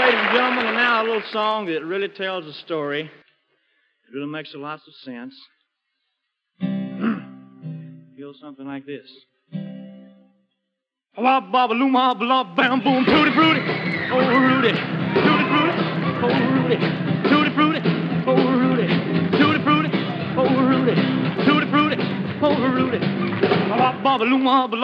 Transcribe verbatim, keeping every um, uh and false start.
ladies and gentlemen, and now a little song that really tells a story. It really makes a lot of sense. Feels something like this. Blah, blah, blah, blah, blah, bam, boom, tutti frutti, oh, Rudy, tutti frutti, oh, Rudy, tutti frutti, oh, Rudy, tutti frutti, oh, Rudy, tutti frutti, oh, Rudy, blah, blah, blah, blah, blah.